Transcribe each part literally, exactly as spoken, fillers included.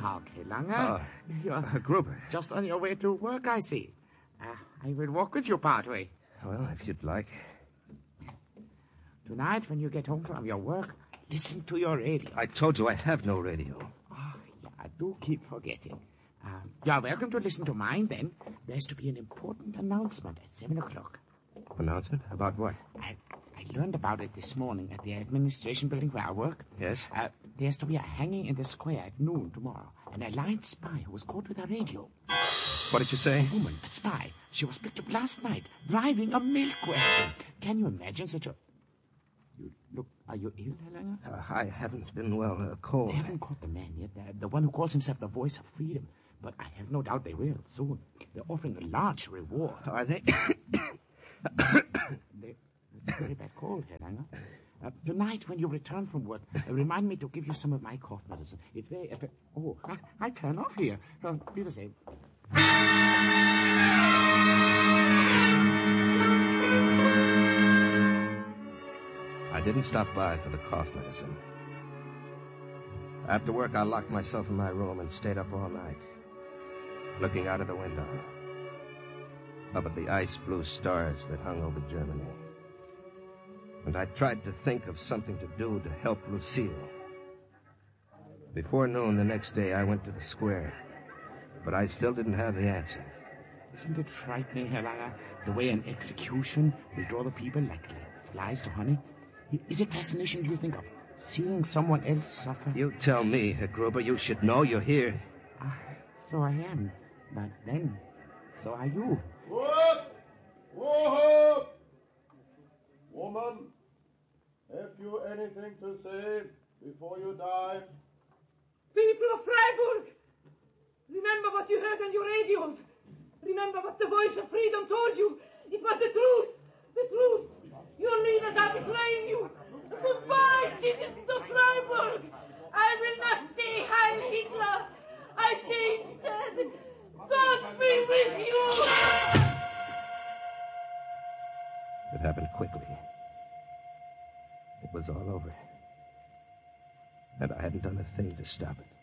Tag, Herr Lange. Uh, You're uh, Gruber. just on your way to work, I see. Uh, I will walk with you part way. Well, if you'd like. Tonight, when you get home from your work, listen to your radio. I told you I have no radio. Oh, yeah, I do keep forgetting. Um, you're welcome to listen to mine, then. There's to be an important announcement at seven o'clock. Announcement? About what? I, I learned about it this morning at the administration building where I work. Yes? Uh, there's to be a hanging in the square at noon tomorrow. An allied spy who was caught with a radio. What did you say? A woman, a spy. She was picked up last night, driving a milk wagon. Can you imagine such a... You look, are you ill, Helena? Uh, I haven't been well. Uh, cold. They haven't caught the man yet. The, the one who calls himself the voice of freedom. But I have no doubt they will soon. They're offering a large reward. Are they? they it's a very bad cold, Helena. Uh, tonight, when you return from work, uh, remind me to give you some of my cough medicine. It's very... Uh, oh, I, I turn off here. Uh, be the same. I didn't stop by for the cough medicine. After work, I locked myself in my room and stayed up all night, looking out of the window, up at the ice-blue stars that hung over Germany. And I tried to think of something to do to help Lucille. Before noon the next day, I went to the square, but I still didn't have the answer. Isn't it frightening, Helena, the way an execution will draw the people like, like flies to honey? Is it fascination, do you think, of seeing someone else suffer? You tell me, Herr Gruber. You should know you're here. Ah, so I am. But then, so are you. What? Whoa! Woman, have you anything to say before you die? People of Freiburg, remember what you heard on your radios. Remember what the voice of freedom told you. It was the truth. The truth. Your leaders are betraying you. Goodbye, citizens of Freiburg. I will not stay Heil Hitler. I stay instead. God be with you. It happened quickly. It was all over. And I hadn't done a thing to stop it.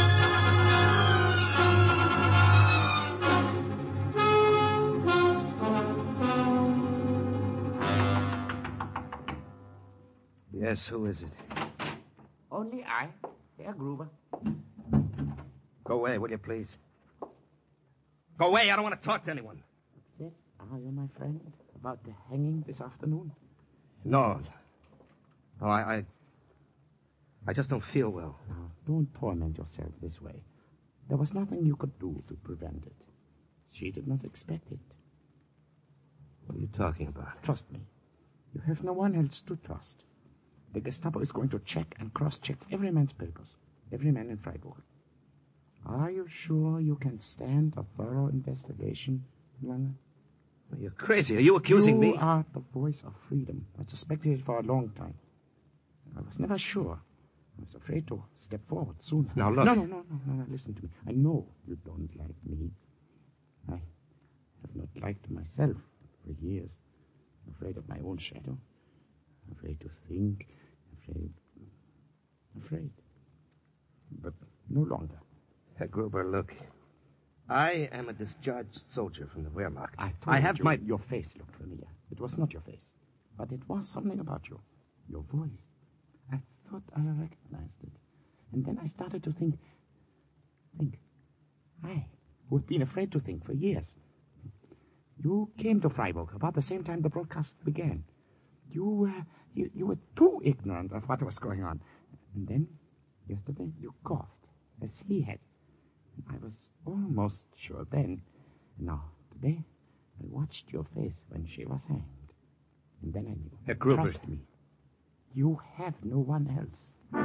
Yes, who is it? Only I, Herr Gruber. Go away, will you, please? Go away, I don't want to talk to anyone. Upset, are you, my friend, about the hanging this afternoon? No. No, I... I, I just don't feel well. Now, don't torment yourself this way. There was nothing you could do to prevent it. She did not expect it. What are you talking about? Trust me. You have no one else to trust. The Gestapo is going to check and cross-check every man's papers. Every man in Freiburg. Are you sure you can stand a thorough investigation, Lange? You're crazy. Are you accusing you me? You are the voice of freedom. I suspected it for a long time. I was never sure. I was afraid to step forward sooner. Now, look. No, no, no, no, no, listen to me. I know you don't like me. I have not liked myself for years. Afraid of my own shadow. Afraid to think. Afraid. Afraid. But no longer. Herr Gruber, look. I am a discharged soldier from the Wehrmacht. I, I have you, my... Your face looked familiar. It was not your face. But it was something about you. Your voice. I thought I recognized it. And then I started to think... Think. I, who had been afraid to think for years. You came to Freiburg about the same time the broadcast began. You were... You, you were too ignorant of what was going on. And then, yesterday, you coughed, as he had. I was almost sure then. Now, today, I watched your face when she was hanged. And then I knew. Herr Gruber. Trust me. You have no one else.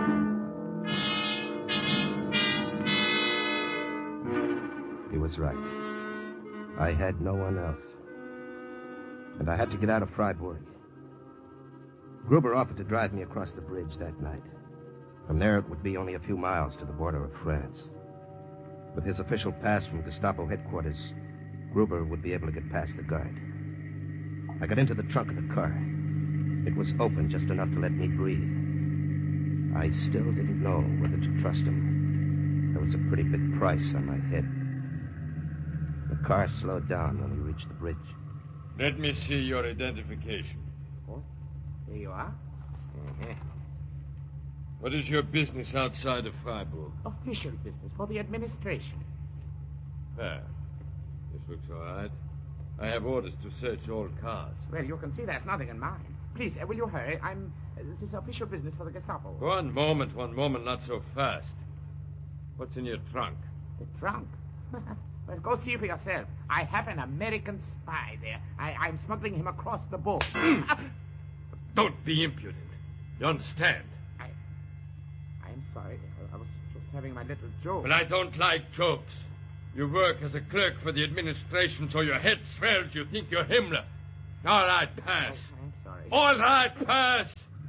He was right. I had no one else. And I had to get out of Freiburg. Gruber offered to drive me across the bridge that night. From there, it would be only a few miles to the border of France. With his official pass from Gestapo headquarters, Gruber would be able to get past the guard. I got into the trunk of the car. It was open just enough to let me breathe. I still didn't know whether to trust him. There was was a pretty big price on my head. The car slowed down when we reached the bridge. Let me see your identification. Oh, there you are. Mm-hmm. What is your business outside of Freiburg? Official business for the administration. Fair. This looks all right. I have orders to search all cars. Well, you can see there's nothing in mine. Please, uh, will you hurry? I'm... Uh, this is official business for the Gestapo. One moment, one moment, not so fast. What's in your trunk? The trunk? Well, go see for yourself. I have an American spy there. I, I'm smuggling him across the boat. Don't be impudent. You understand? I... I'm sorry. I, I was just having my little joke. Well, I don't like jokes. You work as a clerk for the administration, so your head swells. You think you're Himmler. All right, pass. Oh, I'm sorry. All right, pass.